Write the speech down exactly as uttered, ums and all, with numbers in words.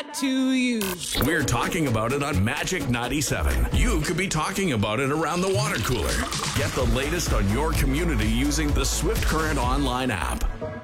that to you. We're talking about it on Magic ninety-seven. You could be talking about it around the water cooler. Get the latest on your community using the Swift Current online app.